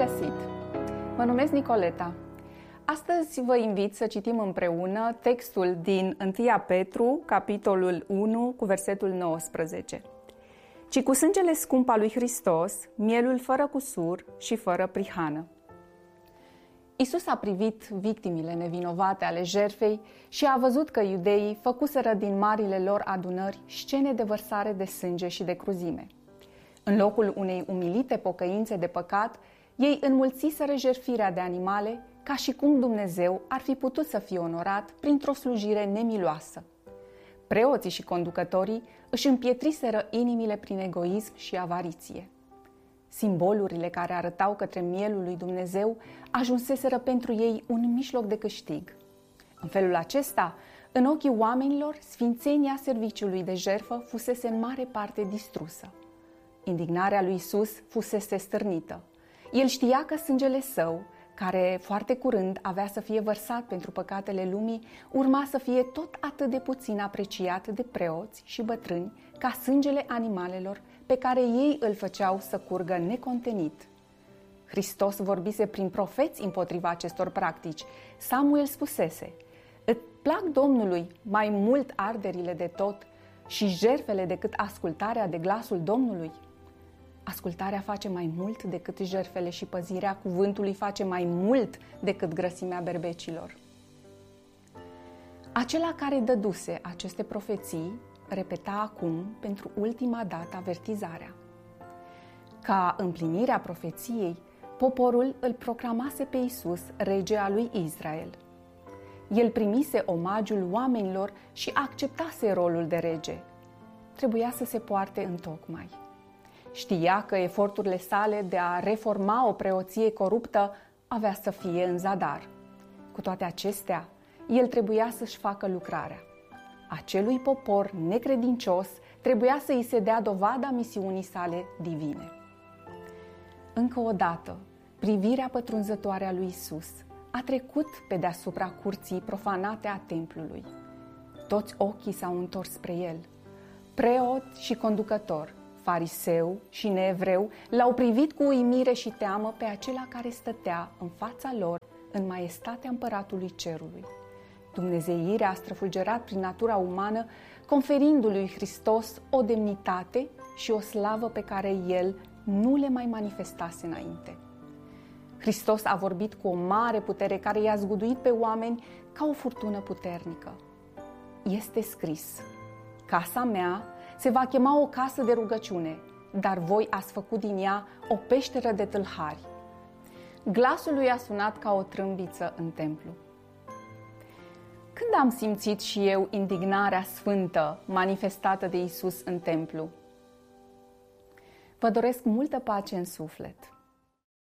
găsit! Mă numesc Nicoleta. Astăzi vă invit să citim împreună textul din 1 Petru, capitolul 1, cu versetul 19. Ci cu sângele scump al lui Hristos, mielul fără cusur și fără prihană. Iisus a privit victimile nevinovate ale jertfei și a văzut că iudeii făcuseră din marile lor adunări scene de vărsare de sânge și de cruzime. În locul unei umilite pocăințe de păcat, ei înmulțiseră jertfirea de animale, ca și cum Dumnezeu ar fi putut să fie onorat printr-o slujire nemiloasă. Preoții și conducătorii își împietriseră inimile prin egoism și avariție. Simbolurile care arătau către mielul lui Dumnezeu ajunseseră pentru ei un mijloc de câștig. În felul acesta, în ochii oamenilor, sfințenia serviciului de jertfă fusese în mare parte distrusă. Indignarea lui Iisus fusese stârnită. El știa că sângele său, care foarte curând avea să fie vărsat pentru păcatele lumii, urma să fie tot atât de puțin apreciat de preoți și bătrâni ca sângele animalelor pe care ei îl făceau să curgă necontenit. Hristos vorbise prin profeți împotriva acestor practici. Samuel spusese: "Îți plac Domnului mai mult arderile de tot și jertfele decât ascultarea de glasul Domnului?" Ascultarea face mai mult decât jertfele și păzirea cuvântului face mai mult decât grăsimea berbecilor. Acela care dăduse aceste profeții repeta acum pentru ultima dată avertizarea. Ca împlinirea profeției, poporul îl proclamase pe Iisus rege al lui Israel. El primise omagiul oamenilor și acceptase rolul de rege. Trebuia să se poarte întocmai. Știa că eforturile sale de a reforma o preoție coruptă avea să fie în zadar. Cu toate acestea, el trebuia să-și facă lucrarea. Acelui popor necredincios trebuia să îi se dea dovada misiunii sale divine. Încă o dată, privirea pătrunzătoare a lui Iisus a trecut pe deasupra curții profanate a templului. Toți ochii s-au întors spre el. Preot și conducător, fariseu și neevreu l-au privit cu uimire și teamă pe acela care stătea în fața lor în maestatea împăratului cerului. Dumnezeirea a străfulgerat prin natura umană, conferindu-lui Hristos o demnitate și o slavă pe care el nu le mai manifestase înainte. Hristos a vorbit cu o mare putere care i-a zguduit pe oameni ca o furtună puternică. Este scris: "Casa mea se va chema o casă de rugăciune, dar voi ați făcut din ea o peșteră de tâlhari." Glasul lui a sunat ca o trâmbiță în templu. Când am simțit și eu indignarea sfântă manifestată de Iisus în templu? Vă doresc multă pace în suflet.